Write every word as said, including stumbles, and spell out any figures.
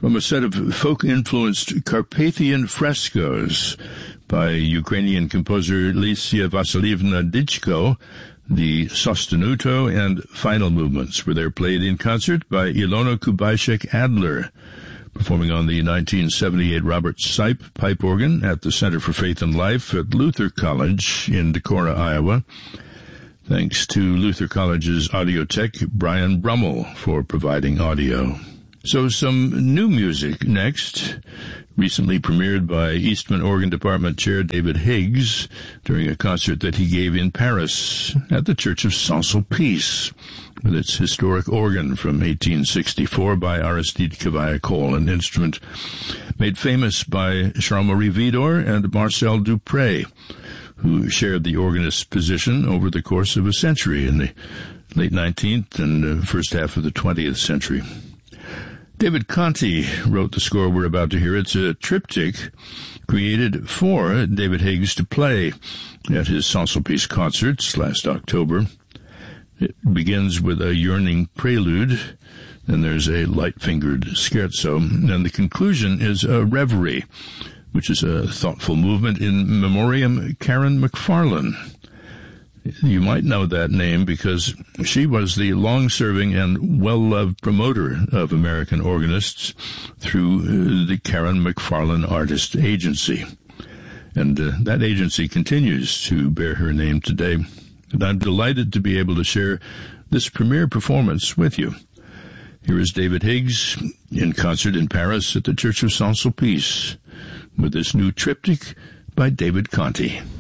from a set of folk-influenced Carpathian frescoes by Ukrainian composer Lysia Vasilievna Ditchko. The Sostenuto and final movements were there played in concert by Ilona Kubaishek-Adler, performing on the nineteen seventy-eight Robert Sipe pipe organ at the Center for Faith and Life at Luther College in Decorah, Iowa. Thanks to Luther College's audio tech, Brian Brummel, for providing audio. So some new music next, recently premiered by Eastman Organ Department Chair David Higgs during a concert that he gave in Paris at the Church of Saint-Sulpice, with its historic organ from eighteen sixty-four by Aristide Cavaillé-Coll, an instrument made famous by Charles-Marie Widor and Marcel Dupré, who shared the organist's position over the course of a century in the late nineteenth and uh, first half of the twentieth century. David Conti wrote the score we're about to hear. It's a triptych created for David Higgs to play at his Saint-Sulpice concerts last October. It begins with a yearning prelude, then there's a light-fingered scherzo, and the conclusion is a reverie, which is a thoughtful movement in memoriam Karen McFarlane. You might know that name because she was the long-serving and well-loved promoter of American organists through the Karen McFarlane Artist Agency. And uh, that agency continues to bear her name today. And I'm delighted to be able to share this premiere performance with you. Here is David Higgs in concert in Paris at the Church of Saint-Sulpice with this new triptych by David Conti.